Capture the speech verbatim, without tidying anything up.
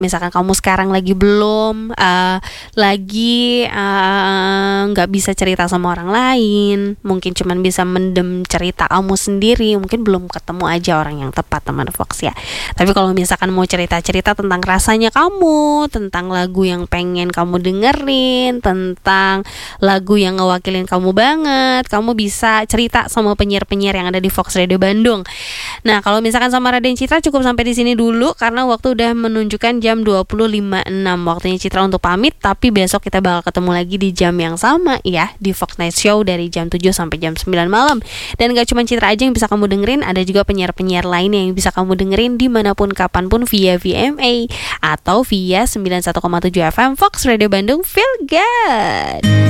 misalkan kamu sekarang lagi belum uh, lagi uh, nggak bisa cerita sama orang lain, mungkin cuman bisa mendem cerita kamu sendiri, mungkin belum ketemu aja orang yang tepat teman Fox ya. Tapi kalau misalkan mau cerita-cerita tentang rasanya kamu, tentang lagu yang pengen kamu dengerin, tentang lagu yang ngewakilin kamu banget, kamu bisa cerita sama penyiar-penyiar yang ada di Fox Radio Bandung. Nah, kalau misalkan sama Raden Citra cukup sampai di sini dulu karena waktu udah menunjukkan jam dua puluh lima enam. Waktunya Citra untuk pamit, tapi besok kita bakal ketemu lagi di jam yang sama ya, di Fox Night Show dari jam tujuh sampai jam sembilan malam. Dan gak cuma Citra aja yang bisa kamu dengerin, ada juga penyiar-penyiar lain yang bisa kamu dengerin dimanapun kapanpun via V M A atau via sembilan puluh satu koma tujuh F M Fox Radio Bandung. Feel good.